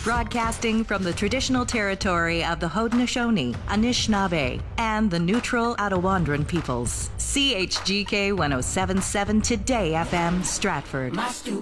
Broadcasting from the traditional territory of the Haudenosaunee, Anishinaabe, and the neutral Attawandaron peoples. CHGK 1077 Today FM, Stratford.